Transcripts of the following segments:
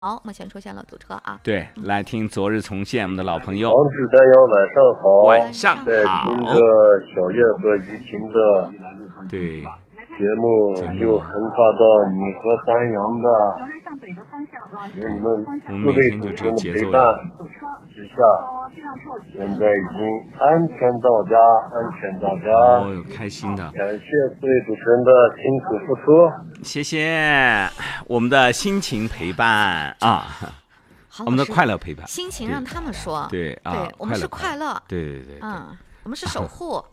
好，目前出现了堵车啊。 对，来听昨日重现，我们的老朋友。 王志丹瑶，晚上好。 晚上好。 在听着小月和于晴的对节目，又横跨到你和丹阳的，有你们四位主持人的陪伴之下，现在已经安全到家，安全到家。 哦，开心的。 感谢四位主持人的辛苦付出。 谢谢我们的辛勤陪伴啊，我们的快乐陪伴。 心情让他们说。 对啊， 对，我们是快乐。 对， 我们是守护。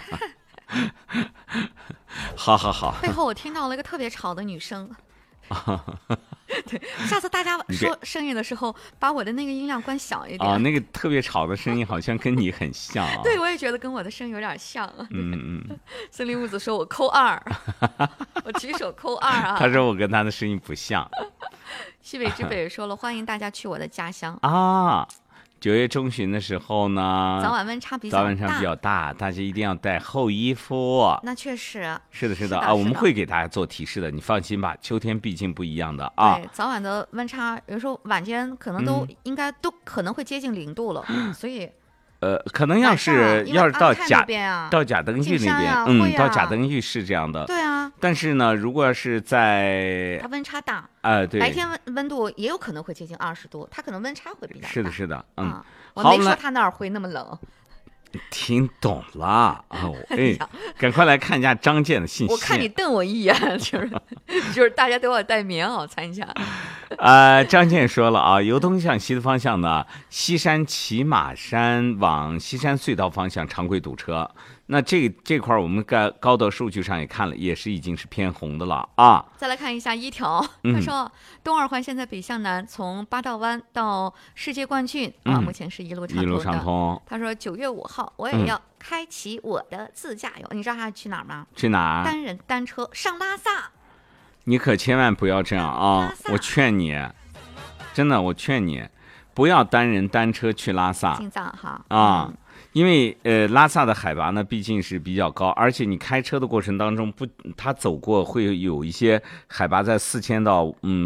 好。 背后我听到了一个特别吵的女生。对，下次大家说声音的时候，把我的那个音量关小一点。 那个特别吵的声音好像跟你很像。 对，我也觉得跟我的声音有点像。森林屋子说我扣2，我举手扣2啊。 他说我跟他的声音不像。 西北之北说了，欢迎大家去我的家乡啊。9月中旬的时候呢， 早晚温差比较大，大家一定要带厚衣服。 那确实是的啊，我们会给大家做提示的，你放心吧。秋天毕竟不一样的啊。 对，早晚的温差，有时候晚间可能都应该都可能会接近0度了，所以。 可能要是到甲登峪那边，到甲登峪是这样的。 对啊。 但是呢，如果要是在它温差大对， 白天温度也有可能会接近20度，它可能温差会比较大。 是的， 我没说它那儿会那么冷。 听懂了啊！赶快来看一下张健的信息。 我看你瞪我一眼，就是大家都要带棉袄参加。 张健说了啊，由东向西的方向呢，西山骑马山往西山隧道方向常规堵车。那这块我们高德数据上也看了，也是已经是偏红的了啊。 再来看一下一条，他说东二环现在北向南，从八道湾到世界冠军目前是一路畅通。他说9月5号我也要开启我的自驾游，你知道他去哪儿吗？ 去哪儿？ 单人单车上拉萨。 你可千万不要这样啊！我劝你，真的，我劝你不要单人单车去拉萨。 进藏哈啊。因为拉萨的海拔呢毕竟是比较高，而且你开车的过程当中它走过会有一些海拔在4000到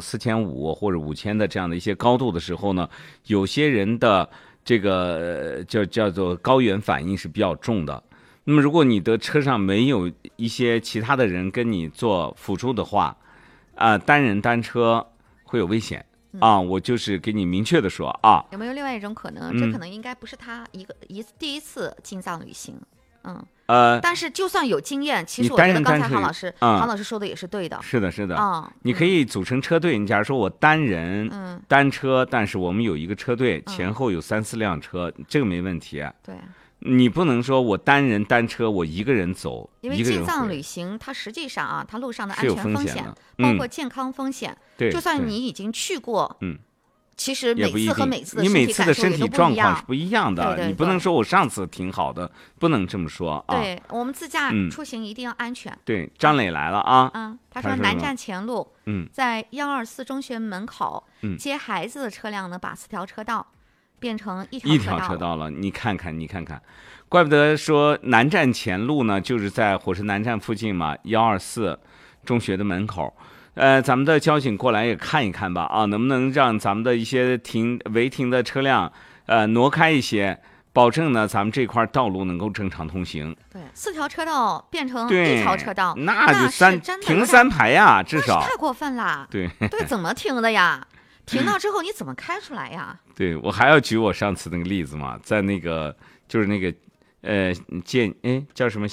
4500或者5000的这样的一些高度的时候呢，有些人的这个叫做高原反应是比较重的。那么如果你的车上没有一些其他的人跟你做辅助的话，单人单车会有危险。我就是给你明确的说啊， 有没有另外一种可能？这可能应该不是他第一次进藏旅行，但是就算有经验，其实我觉得刚才韩老师说的也是对的。 是的，你可以组成车队。你假如说我单人单车，但是我们有一个车队，前后有3、4辆车，这个没问题。 对。 你不能说我单人单车我一个人走， 因为进藏旅行它实际上它路上的安全风险包括健康风险，就算你已经去过，其实每次和每次的你每次的身体状况是不一样的， 对， 你不能说我上次挺好的，不能这么说啊。 对，我们自驾出行一定要安全。 对，张磊来了啊。 他说南站前路，在124中学门口接孩子的车辆呢，把4条车道变成一条车道了。 你看看，怪不得说南站前路呢，就是在火车南站附近嘛，124中学的门口。咱们的交警过来也看一看吧啊，能不能让咱们的一些违停的车辆挪开一些，保证呢咱们这块道路能够正常通行。 对，4条车道变成1条车道， 那就停3排呀，至少太过分了。 对， 怎么停的呀？停到之后你怎么开出来呀？ 对，我还要举我上次那个例子嘛，在那个就是那个叫什么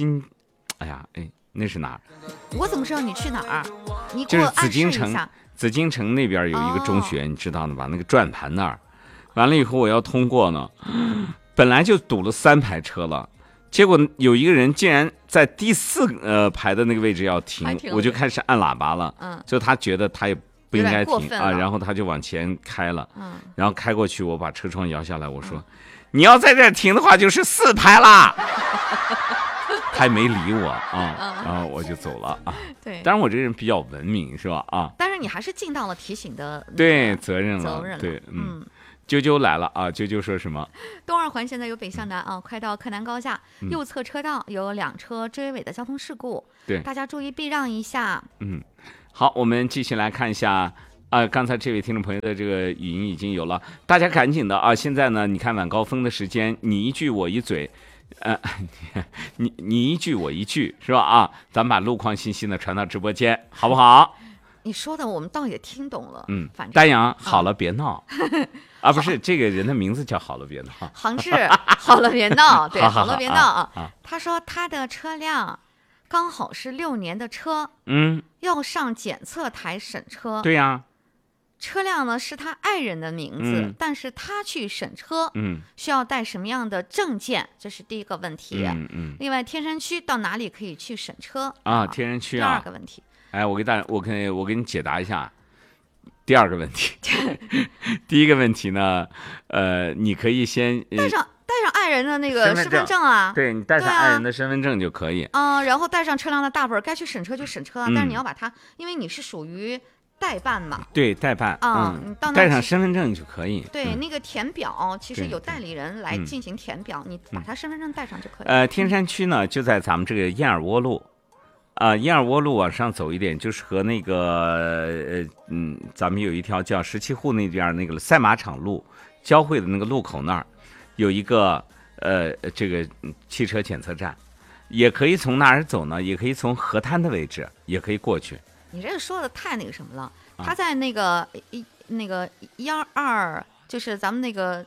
那是哪儿？ 我怎么知道你去哪儿？你给我暗示一下。紫禁城那边有一个中学，你知道的吧？那个转盘那儿，完了以后我要通过呢，本来就堵了3排车了，结果有一个人竟然在第4排的那个位置要停，我就开始按喇叭了。就他觉得他也不应该停啊，然后他就往前开了，然后开过去，我把车窗摇下来，我说：“你要在这停的话，就是4排啦。”他没理我然后我就走了啊。 对， 当然我这人比较文明，是吧？ 但是你还是尽到了提醒的责任了。对，啾啾来了啊！啾啾说什么？ 东二环现在由北向南快到柯南高架，右侧车道有2车追尾的交通事故， 对， 大家注意避让一下。 好，我们继续来看一下啊，刚才这位听众朋友的这个语音已经有了，大家赶紧的啊！现在呢，你看晚高峰的时间，你一句我一嘴，你一句我一句，是吧？啊，咱们把路况信息呢传到直播间，好不好？ 你说的我们倒也听懂了。反正丹阳好了别闹啊，不是这个人的名字叫好了别闹， 杭志好了别闹，对，好了别闹啊。 他说他的车辆刚好是6年的车，要上检测台审车。 对呀。 车辆呢是他爱人的名字，但是他去审车，需要带什么样的证件？这是第一个问题。另外，天山区到哪里可以去审车啊？天山区啊。 第二个问题， 哎，我给你解答一下第二个问题。第一个问题呢，你可以先带上爱人的那个身份证啊， 对，你带上爱人的身份证就可以然后带上车辆的大本，该去审车就审车，但是你要把它，因为你是属于代办嘛， 对，代办你到那带上身份证就可以。 对，那个填表其实有代理人来进行填表，你把他身份证带上就可以。 天山区呢就在咱们这个燕尔窝路，燕尔窝路往上走一点，就是和那个咱们有一条叫17户那边那个赛马场路交汇的那个路口那儿，有一个这个汽车检测站，也可以从哪儿走呢？也可以从河滩的位置，也可以过去。 你这个说的太那个什么了，他在那个122，就是咱们那个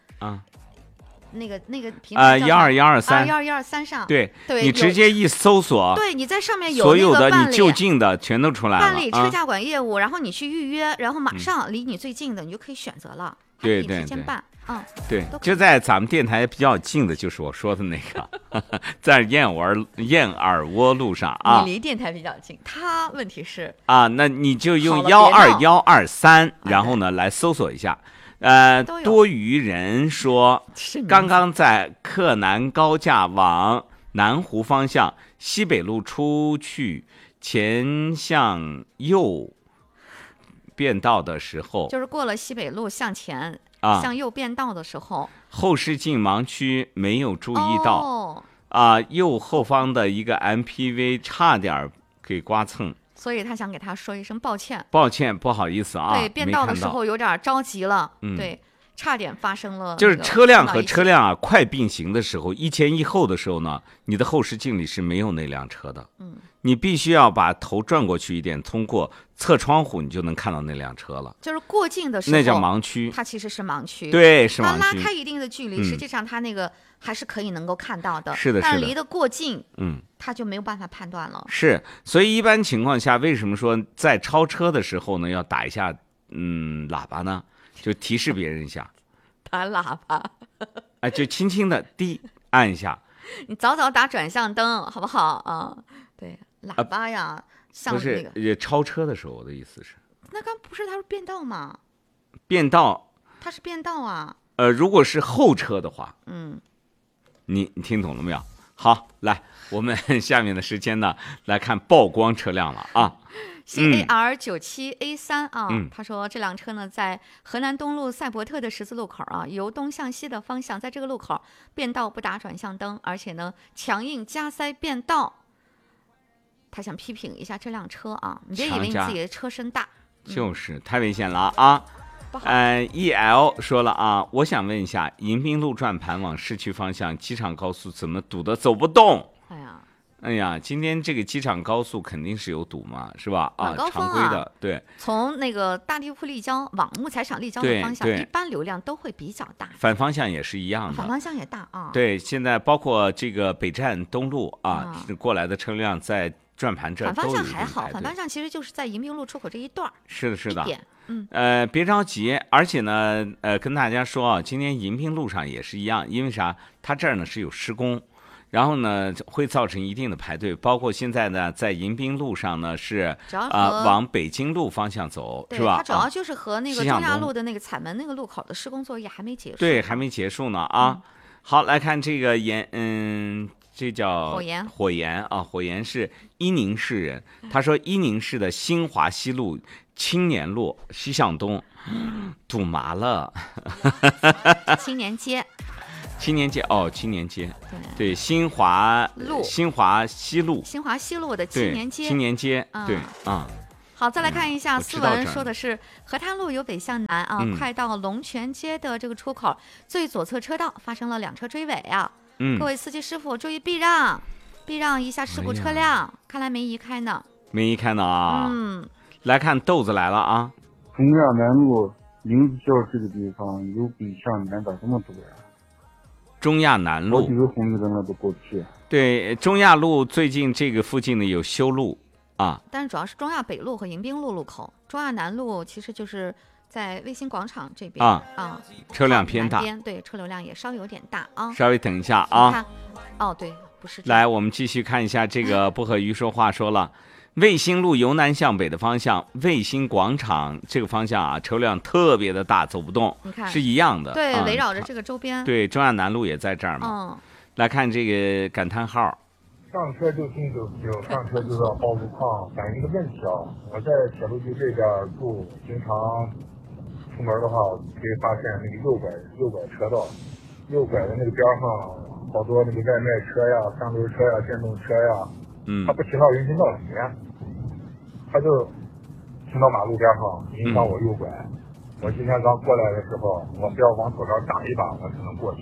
平台12123上， 对，你直接一搜索， 对，你在上面有所有的你就近的全都出来了。 办理车驾管业务，然后你去预约，然后马上离你最近的你就可以选择了， 对， 时间办。 对，就在咱们电台比较近的，就是我说的那个，在燕尔窝路上啊。 你离电台比较近，他问题是那你就用12123，然后呢来搜索一下。多余人说，刚刚在克南高架往南湖方向西北路出去前向右变道的时候， 就是过了西北路向前。向右变道的时候， 后视镜盲区没有注意到，右后方的一个 MPV 差点给刮蹭， 所以他想给他说一声抱歉， 不好意思啊。 对，变道的时候有点着急了，对，差点发生了。 就是车辆和车辆快并行的时候，一前一后的时候呢，你的后视镜里是没有那辆车的，你必须要把头转过去一点，通过侧窗户你就能看到那辆车了。 就是过境的时候， 那叫盲区， 它其实是盲区， 对，是盲区。 它拉开一定的距离，实际上它那个还是可以能够看到的。 是的， 但离得过近，它就没有办法判断了。 是，所以一般情况下，为什么说在超车的时候呢，要打一下喇叭呢？就提示别人一下， 打喇叭， 就轻轻的按一下。 你早早打转向灯，好不好啊？对。喇叭呀，像那个不是超车的时候，我的意思是， 那刚不是他说变道吗？ 变道， 他是变道啊。 如果是后车的话，你听懂了没有？好，来，我们下面的时间呢，来看曝光车辆了啊。 CAR97A3他说这辆车呢在河南东路赛博特的十字路口由东向西的方向，在这个路口变道不打转向灯，而且呢强硬加塞变道。他想批评一下这辆车你别以为你自己的车身大， 就是太危险了啊！EL 说了我想问一下，迎宾路转盘往市区方向机场高速怎么堵得走不动？哎呀，今天这个机场高速肯定是有堵嘛，是吧？常规的，对。 从那个大地铺立交往木材厂立交的方向，一般流量都会比较大。 反方向也是一样的， 反方向也大对，现在包括这个北站东路过来的车辆在转盘这反方向还好，反方向其实就是在迎宾路出口这一段。 是的，别着急，而且呢，跟大家说今天迎宾路上也是一样，因为啥？它这儿呢是有施工，然后呢会造成一定的排队，包括现在呢在迎宾路上呢是往北京路方向走，是吧？ 它主要就是和那个中亚路的那个彩门那个路口的施工作业还没结束， 对，还没结束呢好，来看这个这叫火焰火焰是伊宁市人，他说伊宁市的新华西路青年路西向东堵麻了。 青年街， 青年街对，新华西路的青年街， 对好，再来看一下斯文说的是河滩路由北向南啊，快到龙泉街的这个出口最左侧车道发生了2车追尾啊，各位司机师傅注意避让一下事故车辆，看来没移开呢。 没移开呢啊。来看豆子来了啊。 中亚南路林子桥这个地方由北向南咋这么堵呀？ 中亚南路好几个红绿灯了都过不去。对， 中亚路最近这个附近呢有修路啊， 但是主要是中亚北路和迎宾路路口，中亚南路其实就是在卫星广场这边啊， 车辆偏大， 对，车流量也稍微有点大啊。 稍微等一下啊。 哦，对，不是。 来，我们继续看一下这个不和鱼说话说了，卫星路由南向北的方向，卫星广场这个方向啊，车辆特别的大，走不动， 你看是一样的。 对，围绕着这个周边。 对，中亚南路也在这儿嘛。来看这个感叹号。 上车就进99，上车就要报路况。反映一个问题啊，我在铁路局这边住，经常出门的话，可以发现那个右拐车道，右拐的那个边上，好多那个外卖车呀、三轮车呀、电动车呀，它不停到人行道里面，它就停到马路边上，影响我右拐。我今天刚过来的时候，我非要往左边打一把，我才能过去。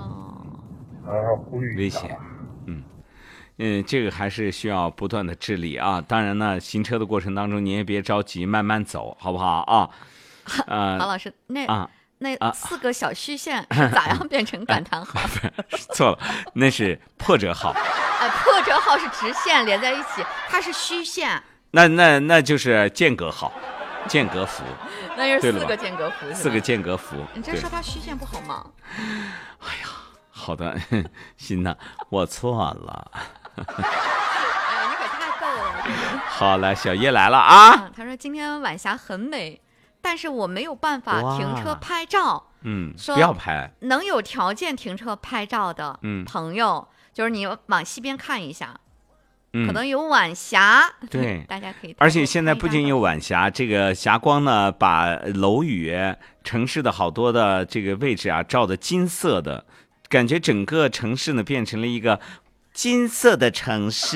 呼吁一下。 危险。这个还是需要不断的治理啊。当然呢，行车的过程当中你也别着急，慢慢走，好不好啊？ 郝老师，那4个小虚线是咋样变成感叹号？ 错了，那是破折号。 破折号是直线连在一起，它是虚线。 那就是间隔号，间隔符。 那是4个间隔符 ，4个间隔符。 你这说它虚线不好吗？ 哎呀，好的，欣娜，我错了。 你可太逗了。 好了，小叶来了啊。 他说今天晚霞很美，但是我没有办法停车拍照。 不要拍。 能有条件停车拍照的朋友，就是你往西边看一下，可能有晚霞。 对， 大家可以。 而且现在不仅有晚霞，这个霞光呢，把楼宇、城市的好多的这个位置啊，照得金色的，感觉整个城市呢变成了一个金色的城市。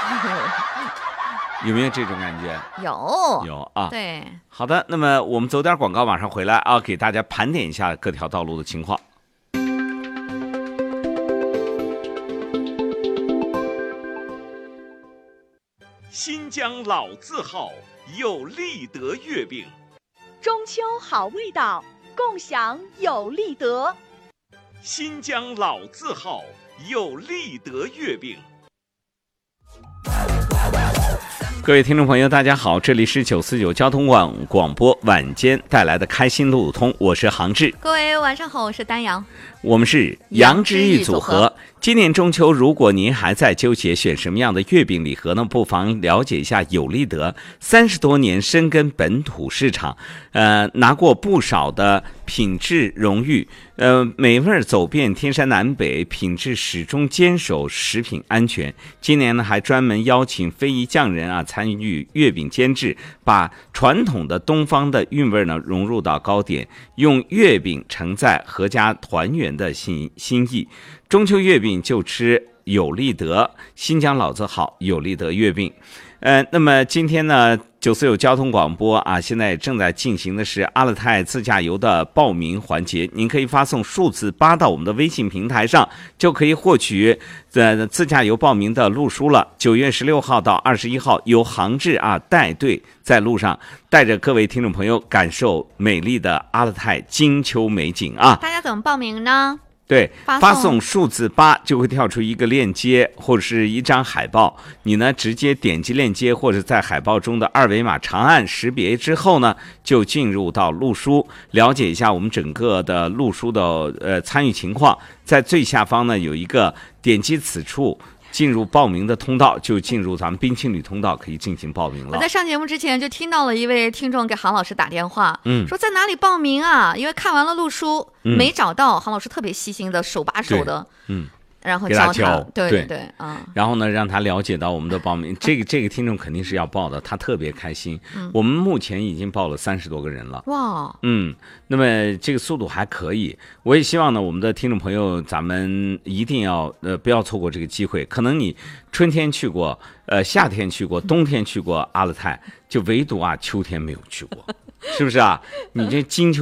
有没有这种感觉？有啊。 对， 好的，那么我们走点广告，马上回来啊，给大家盘点一下各条道路的情况。 新疆老字号有利德月饼， 中秋好味道，共享有利德。 新疆老字号有利德月饼。 各位听众朋友大家好，这里是949交通广播晚间带来的开心路路通，我是杭志。 各位晚上好，我是丹阳， 我们是杨之玉组合。今年中秋，如果您还在纠结选什么样的月饼礼盒呢，不妨了解一下有利德。30多年深耕本土市场，拿过不少的品质荣誉，美味走遍天山南北，品质始终坚守食品安全。今年呢，还专门邀请非遗匠人啊参与月饼监制，把传统的东方的韵味呢融入到糕点，用月饼承载阖家团圆的心意。中秋月饼就吃有利德，新疆老字号有利德月饼。那么今天呢，949交通广播啊，现在正在进行的是阿勒泰自驾游的报名环节。您可以发送数字8到我们的微信平台上，就可以获取自驾游报名的路书了。9月16号到21号，由杭志啊带队在路上，带着各位听众朋友感受美丽的阿勒泰金秋美景啊！ 大家怎么报名呢？ 对，发送数字8就会跳出一个链接或者是一张海报，你呢直接点击链接或者在海报中的2维码长按识别之后呢，就进入到路书，了解一下我们整个的路书的参与情况。在最下方呢有一个点击此处进入报名的通道，就进入咱们冰青旅通道，可以进行报名了。 我在上节目之前就听到了一位听众给杭老师打电话，说在哪里报名啊？因为看完了路书，没找到。杭老师特别细心的手把手的， 然后给他教对对对啊， 然后呢，让他了解到我们的报名，这个听众肯定是要报的，他特别开心。我们目前已经报了30多个人了。 哇， 那么这个速度还可以。我也希望呢，我们的听众朋友，咱们一定要不要错过这个机会。可能你春天去过，夏天去过，冬天去过阿勒泰，就唯独秋天没有去过，是不是啊？你这金秋